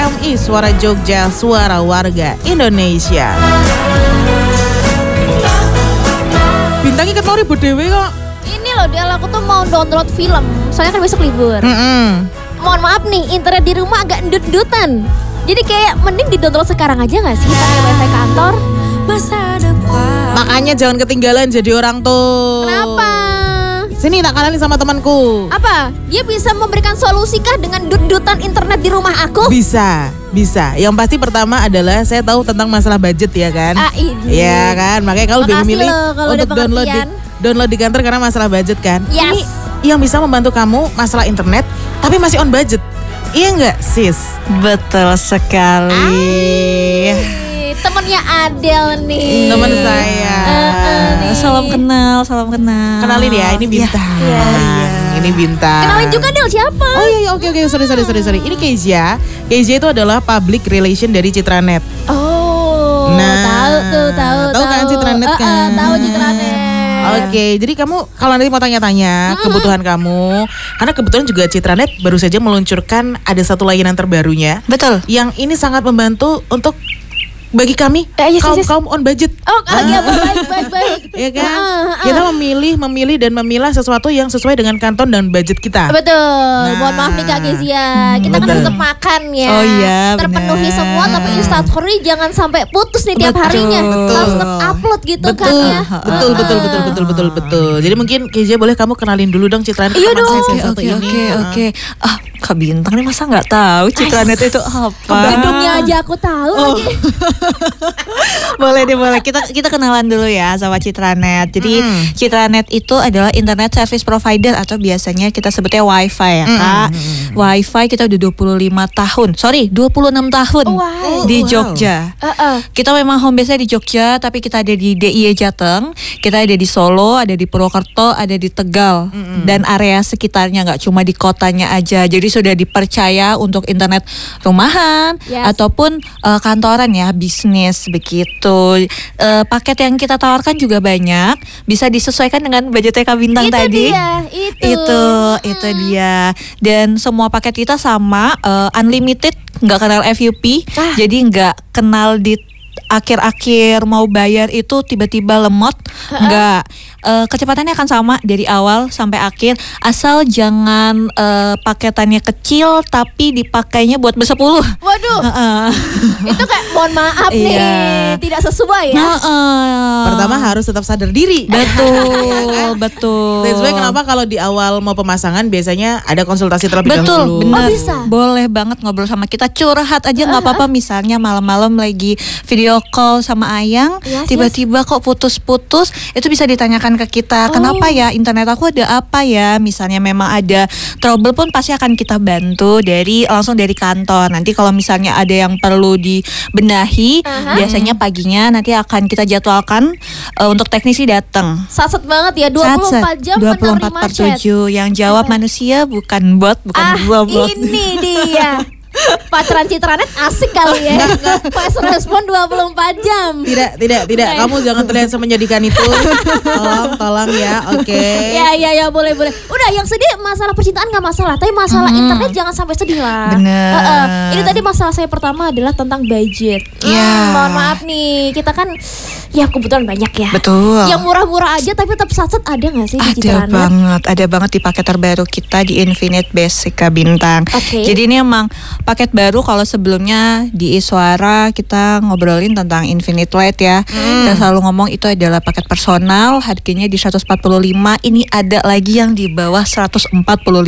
RMI Suara Jogja, Suara Warga Indonesia. Bintang ikat mau ribut dewe kok. Ini loh Del, aku tuh mau download film. Soalnya kan besok libur. Mohon maaf nih, internet di rumah agak endut-endutan. Jadi kayak mending di-download sekarang aja gak sih pakai wifi kantor? Makanya jangan ketinggalan jadi orang tuh. Kenapa? Sini tak kenalin sama temanku. Apa? Dia bisa memberikan solusi kah dengan dut-dutan internet di rumah aku? Bisa. Yang pasti pertama adalah saya tahu tentang masalah budget ya kan. Ini. Ya kan, makanya kalau lebih memilih untuk download di kantor karena masalah budget kan. Yes. Ini yang bisa membantu kamu masalah internet tapi masih on budget. Iya nggak sis? Betul sekali. Temennya Adel nih. Teman saya. Salam kenal. Kenalin ya, ini Bintang. Ini Bintang. Kenalin juga Del, siapa? Oh iya, oke, sorry. Ini Kezia. Kezia itu adalah public relation dari Citranet. Oh, tahu kan Citranet kan? Tahu Citranet. Oke, jadi kamu kalau nanti mau tanya-tanya kebutuhan kamu, karena kebetulan juga Citranet baru saja meluncurkan ada satu layanan terbarunya. Betul. Yang ini sangat membantu untuk bagi kami kaum on budget. Oh, baik. Ya kan? Kita memilih dan memilah sesuatu yang sesuai dengan kantong dan budget kita. Betul. Mohon maaf nih Kak Kezia. Kita kan tetap makan ya. Oh iya, terpenuhi bener. semua, tapi instastory jangan sampai putus nih tiap harinya. Harus tetap upload gitu kan ya. Betul. Jadi mungkin Kezia boleh kamu kenalin dulu dong Citranet. Iya dong. Oke. Kak Bintang nih masa nggak tahu Citranet itu apa? Gedungnya aja aku tahu lagi. Boleh. Kita kenalan dulu ya sama Citranet. Jadi Citranet itu adalah internet service provider atau biasanya kita sebutnya WiFi ya Kak. WiFi kita udah 26 tahun di Jogja. Kita memang home base-nya di Jogja, tapi kita ada di DIY Jateng, kita ada di Solo, ada di Purwokerto, ada di Tegal dan area sekitarnya, nggak cuma di kotanya aja. Jadi sudah dipercaya untuk internet rumahan ataupun kantoran ya, bisnis begitu. Paket yang kita tawarkan juga banyak, bisa disesuaikan dengan budgetnya Kak Bintang tadi. Itu dia. Dan semua paket kita sama, unlimited, nggak kenal FUP, jadi nggak kenal di akhir-akhir mau bayar itu tiba-tiba lemot, enggak. Kecepatannya akan sama dari awal sampai akhir, asal jangan paketannya kecil tapi dipakainya buat bersepuluh. Waduh. Itu kayak mohon maaf nih, tidak sesuai ya. Pertama harus tetap sadar diri. Betul. Dan sebenarnya kenapa kalau di awal mau pemasangan biasanya ada konsultasi terlebih dahulu. Benar. Bisa. Boleh banget ngobrol sama kita, curhat aja nggak apa-apa. Misalnya malam-malam lagi video call sama Ayang, tiba-tiba kok putus-putus, itu bisa ditanyakan ke kita. Kenapa ya internet aku ada apa ya? Misalnya memang ada trouble pun pasti akan kita bantu langsung dari kantor. Nanti kalau misalnya ada yang perlu dibenahi, biasanya paginya nanti akan kita jadwalkan untuk teknisi datang. Satset banget ya, 24 jam 24/7. Yang jawab manusia bukan bot, bukan robot. Ini dia. Pacaran Citranet asik kali ya. Pas respon 24 jam. Tidak. Kamu jangan terlihat semenjadikan itu. Tolong ya. Oke. Ya, boleh. Udah, yang sedih masalah percintaan nggak masalah, tapi masalah internet jangan sampai sedih lah. Bener. Ini tadi masalah saya pertama adalah tentang budget. Mohon maaf nih, kita kan ya kebetulan banyak ya. Betul. Yang murah-murah aja tapi tetap satset ada nggak sih di Citranet? Ada banget di paket terbaru kita di Infinite Basic Kak Bintang. Jadi ini emang paket baru. Kalau sebelumnya di Iswara kita ngobrolin tentang Infinite Light ya. Kita selalu ngomong itu adalah paket personal, harganya di 145. Ini ada lagi yang di bawah 145.000.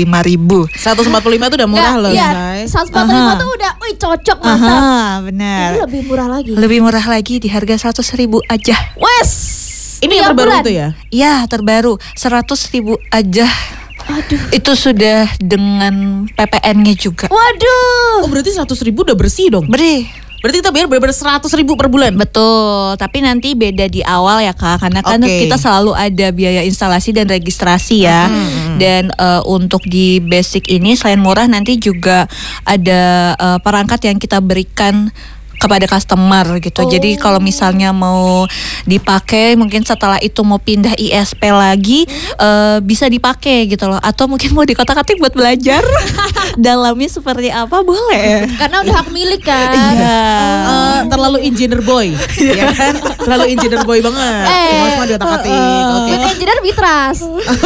145 itu udah murah loh, guys. 145 tuh udah cocok, mantap. Benar. Ini lebih murah lagi. Lebih murah lagi di harga 100.000 aja. Wes. Ini yang terbaru itu ya? Iya, terbaru 100.000 aja. Aduh. Itu sudah dengan PPN-nya juga. Waduh. Oh berarti 100.000 udah bersih dong? Berarti kita bayar benar-benar 100.000 per bulan? Betul, tapi nanti beda di awal ya Kak. Karena kan kita selalu ada biaya instalasi dan registrasi ya. Dan untuk di basic ini selain murah nanti juga ada perangkat yang kita berikan kepada customer gitu. Jadi kalau misalnya mau dipakai, mungkin setelah itu mau pindah ISP lagi, bisa dipakai gitu loh. Atau mungkin mau dikotak-katik buat belajar, dalamnya seperti apa boleh. Karena udah hak milik kan. Iya. Terlalu engineer boy, ya kan? Terlalu engineer boy banget. Semua diotak-atik. Oke. With engineer Mitras.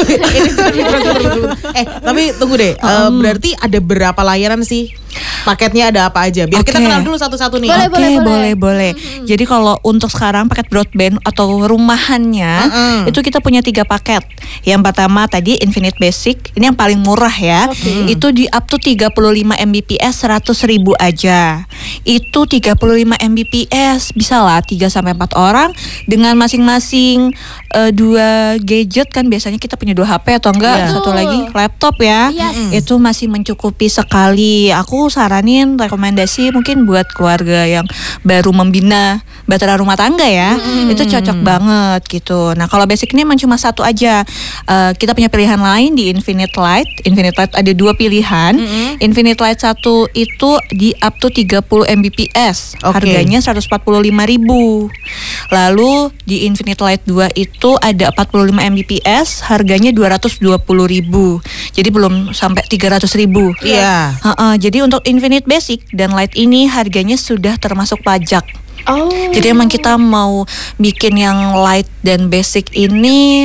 Tapi tunggu deh. Berarti ada berapa layanan sih? Paketnya ada apa aja? Biar kita kenal dulu satu-satu nih. Boleh. Jadi kalau untuk sekarang paket broadband atau rumahannya itu kita punya 3 paket. Yang pertama tadi Infinite Basic, ini yang paling murah ya. Itu di up to 35 Mbps 100.000 aja. Itu 35 Mbps bisa lah 3 sampai 4 orang dengan masing-masing 2 gadget kan, biasanya kita punya 2 HP atau enggak satu lagi laptop ya. Itu masih mencukupi sekali. Aku saranin rekomendasi mungkin buat keluarga yang baru membina bahtera rumah tangga ya. Itu cocok banget gitu. Nah, kalau basic ini memang cuma satu aja. Kita punya pilihan lain di Infinite Lite. Infinite Lite ada 2 pilihan. Infinite Lite 1 itu di up to 30 Mbps. Harganya 145.000. Lalu di Infinite Lite 2 itu ada 45 Mbps, harganya 220.000. Jadi belum sampai 300.000. Iya. Jadi untuk Infinite Basic dan Lite ini harganya sudah termasuk pajak. Jadi emang kita mau bikin yang Lite dan Basic ini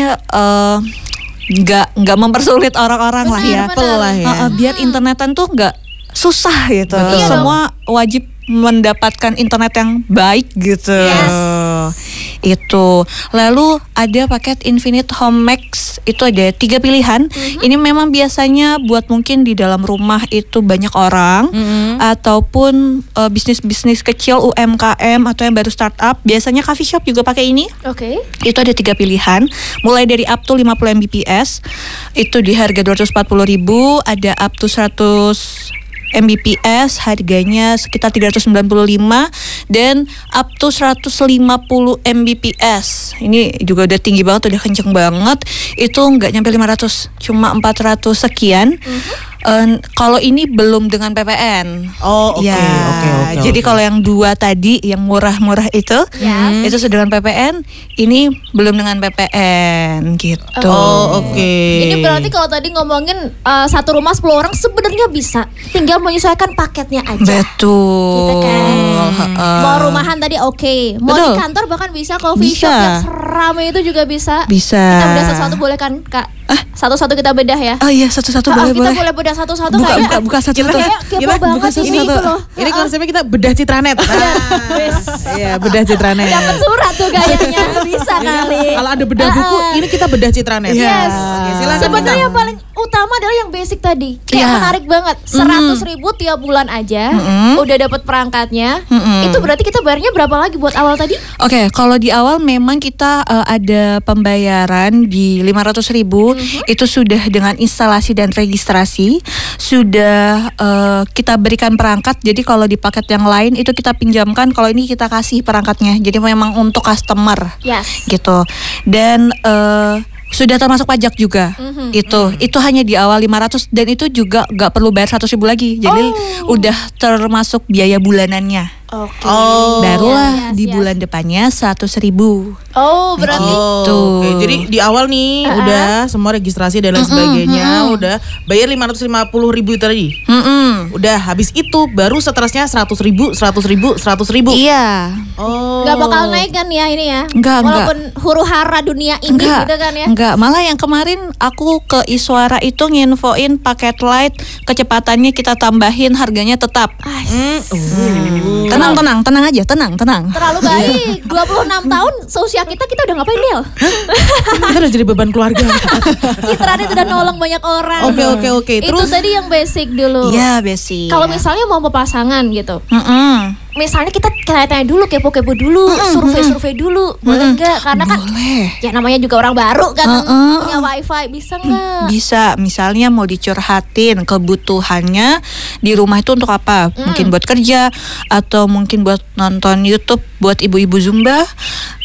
nggak mempersulit orang-orang lah ya. Biar internetan tuh nggak susah gitu. Semua wajib mendapatkan internet yang baik gitu. Itu. Lalu ada paket Infinite Home Max, itu ada 3 pilihan. Ini memang biasanya buat mungkin di dalam rumah itu banyak orang ataupun bisnis-bisnis kecil UMKM atau yang baru startup. Biasanya coffee shop juga pakai ini. Itu ada 3 pilihan, mulai dari up to 50 Mbps. Itu di harga 240.000, ada up to 100 Mbps harganya sekitar 395 dan up to 150 Mbps. Ini juga udah tinggi banget, udah kenceng banget. Itu nggak nyampe 500, cuma 400 sekian. Kalau ini belum dengan PPN. Oke. Jadi kalau yang 2 tadi yang murah-murah itu sudah dengan PPN. Ini belum dengan PPN gitu. Jadi berarti kalau tadi ngomongin satu rumah 10 orang sebenarnya bisa, tinggal menyesuaikan paketnya aja. Betul. Gitu kan. Mau rumahan tadi mau di kantor bahkan bisa, coffee shop yang seramai itu juga bisa. Kita bedah satu-satu boleh kan Kak? Satu-satu kita bedah ya. Satu-satu boleh. Kita boleh bedah satu-satu kayak buka satu-satu. Kepo banget ini itu loh. Ini konsepnya kita bedah Citranet. Iya, bedah Citranet. Dapat surat tuh kayaknya. Bisa kali. Kalau ada bedah buku, ini kita bedah Citranet. Yes. Silakan. Sebenarnya yang paling utama adalah yang basic tadi. Kayak menarik banget. 100.000 tiap bulan aja. Udah dapat perangkatnya. Itu berarti kita bayarnya berapa lagi buat awal tadi? Oke, kalau di awal memang kita ada pembayaran di 500.000. Itu sudah dengan instalasi dan registrasi. Sudah kita berikan perangkat. Jadi kalau di paket yang lain itu kita pinjamkan, kalau ini kita kasih perangkatnya. Jadi memang untuk customer. Gitu. Dan sudah termasuk pajak juga. Itu hanya di awal 500 dan itu juga nggak perlu bayar 100.000 lagi. Jadi udah termasuk biaya bulanannya. Barulah di bulan depannya 100.000. Berarti Jadi di awal nih udah semua registrasi dan lain sebagainya, udah bayar 550.000 tadi. Udah habis itu baru seterusnya 100.000. Iya. Nggak bakal naik kan ya ini ya? Walaupun huru hara dunia ini gitu kan ya? Enggak, malah yang kemarin aku ke Iswara itu nginfoin paket Lite kecepatannya kita tambahin, harganya tetap. Tenang aja, tenang. Terlalu baik. 26 tahun seusia kita udah ngapain Del? Kita udah jadi beban keluarga. Kita udah nolong banyak orang. Oke. Terus itu tadi yang basic dulu. Iya, basic. Kalau misalnya mau pasangan gitu. Misalnya kita tanya dulu, kepo-kepo dulu, survei dulu, boleh nggak? Karena kan ya namanya juga orang baru kan, punya wifi, bisa nggak? Bisa, misalnya mau dicurhatin kebutuhannya di rumah itu untuk apa? Mungkin buat kerja atau mungkin buat nonton YouTube, buat ibu-ibu Zumba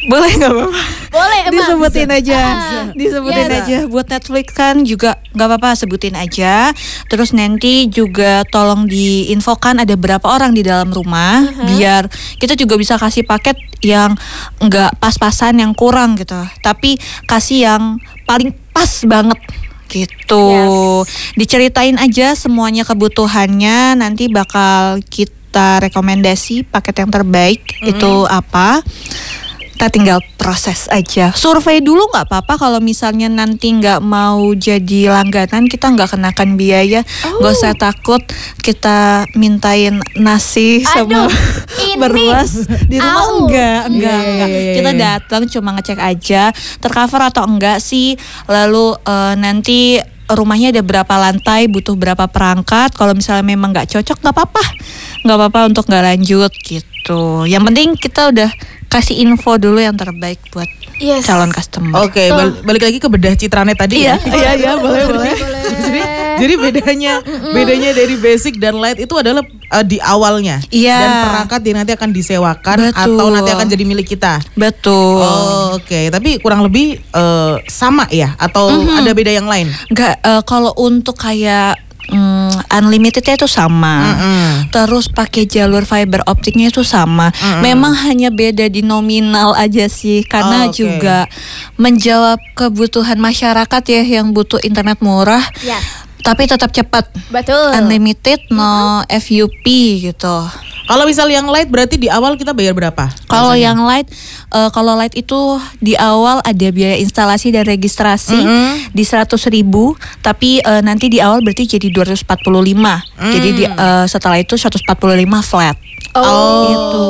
Boleh nggak Bapak? Boleh emang. Disebutin aja. Disebutin Iya. aja. Buat Netflix kan juga nggak apa-apa, sebutin aja. Terus nanti juga tolong diinfokan ada berapa orang di dalam rumah, biar kita juga bisa kasih paket yang nggak pas-pasan, yang kurang gitu. Tapi kasih yang paling pas banget gitu. Diceritain aja semuanya kebutuhannya, nanti bakal kita rekomendasi paket yang terbaik itu apa. Kita tinggal proses aja. Survei dulu nggak apa-apa, kalau misalnya nanti nggak mau jadi langganan, kita nggak kenakan biaya. Nggak usah takut, kita mintain nasi sama beras di rumah. Enggak. Kita datang cuma ngecek aja tercover atau enggak sih. Lalu nanti rumahnya ada berapa lantai, butuh berapa perangkat. Kalau misalnya memang nggak cocok, nggak apa-apa untuk nggak lanjut gitu. Yang penting kita udah kasih info dulu yang terbaik buat calon customer. Oke, balik lagi ke bedah Citranet tadi. Iya, boleh. Jadi bedanya dari basic dan light itu adalah di awalnya. Iya. Dan perangkat nanti akan disewakan. Betul. Atau nanti akan jadi milik kita. Betul. Oh, oke. Tapi kurang lebih sama ya? Atau ada beda yang lain? Enggak, kalau untuk kayak unlimitednya itu sama. Terus pakai jalur fiber optiknya itu sama. Memang hanya beda di nominal aja sih, karena juga menjawab kebutuhan masyarakat ya yang butuh internet murah. Tapi tetap cepat. Betul. Unlimited, no FUP gitu. Kalau misal yang light berarti di awal kita bayar berapa? Kalau yang light, kalau light itu di awal ada biaya instalasi dan registrasi di 100.000, tapi nanti di awal berarti jadi 245. Jadi setelah itu 145 flat. Itu.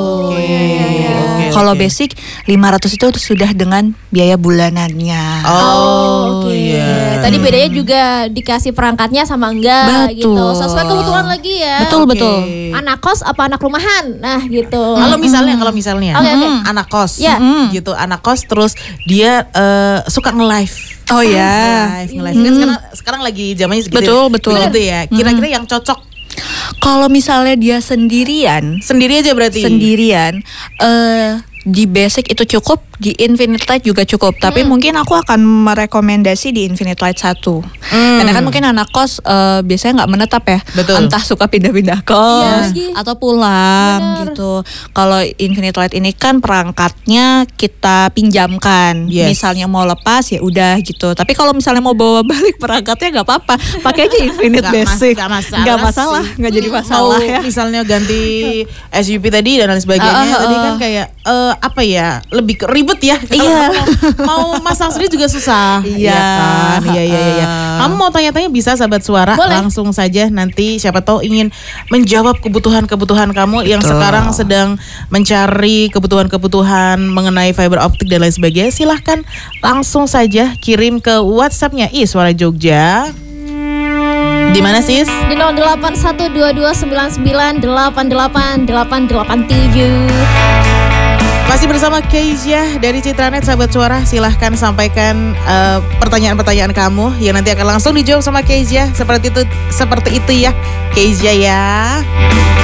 Kalau basic 500 itu sudah dengan biaya bulanannya. Tadi bedanya juga dikasih perangkatnya sama enggak gitu. Sesuai kebutuhan lagi ya. Betul. Anak kos apa anak rumahan? Nah, gitu. Kalau misalnya anak kos gitu, anak kos terus dia suka nge-live. Oh ya. Nge-live. Kan sekarang lagi zamannya segitu. Betul. Gitu ya. Kira-kira yang cocok. Kalau misalnya dia sendirian aja berarti. Di basic itu cukup, di Infinite Light juga cukup. Tapi mungkin aku akan merekomendasi di Infinite Light 1. Karena kan mungkin anak kos biasanya nggak menetap ya. Betul. Entah suka pindah-pindah kos atau pulang gitu. Kalau Infinite Light ini kan perangkatnya kita pinjamkan. Misalnya mau lepas ya udah gitu. Tapi kalau misalnya mau bawa balik perangkatnya nggak apa-apa. Pakai aja Infinite Basic. Nggak masalah, nggak jadi masalah ya. Misalnya ganti SUP tadi dan lain sebagainya. Tadi kan kayak lebih ribet ya. Mau masang sendiri juga susah. Iya. Kamu mau tanya-tanya bisa sahabat suara. Boleh. Langsung saja, nanti siapa tahu ingin menjawab kebutuhan-kebutuhan kamu yang sekarang sedang mencari kebutuhan-kebutuhan mengenai fiber optik dan lain sebagainya. Silahkan langsung saja kirim ke WhatsApp-nya Suara Jogja. Di mana sis? Di 081229888887. Masih bersama Kezia dari Citranet, sahabat suara. Silahkan sampaikan pertanyaan-pertanyaan kamu yang nanti akan langsung dijawab sama Kezia. Seperti itu ya, Kezia ya.